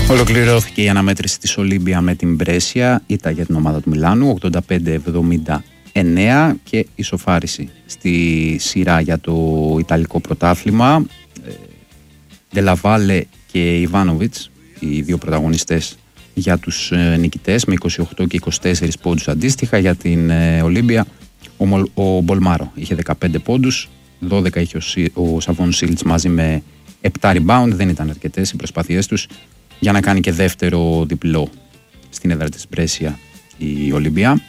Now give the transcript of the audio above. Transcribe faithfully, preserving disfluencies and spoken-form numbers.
Ολοκληρώθηκε η αναμέτρηση της Ολύμπια με την Μπρέσια, ήττα για την ομάδα του Μιλάνου ογδόντα πέντε εβδομήντα εννέα και ισοφάριση στη σειρά για το Ιταλικό πρωτάθλημα. Ντελαβάλε και Ιβάνοβιτς, οι δύο πρωταγωνιστές για τους νικητές, με είκοσι οκτώ και είκοσι τέσσερα πόντους αντίστοιχα. Για την Ολύμπια ο, ο Μπολμάρο είχε δεκαπέντε πόντους, δώδεκα είχε ο, ο Σαβόν Σίλτς μαζί με επτά rebound. Δεν ήταν αρκετές οι προσπάθειές τους για να κάνει και δεύτερο διπλό στην έδρα της Μπρέσια η Ολυμπία.